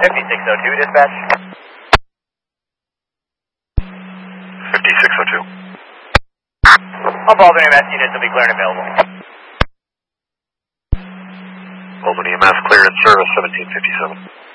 5602, dispatch. 5602. All Baldwin EMS units will be clear and available. Baldwin EMS clear in service, 1757.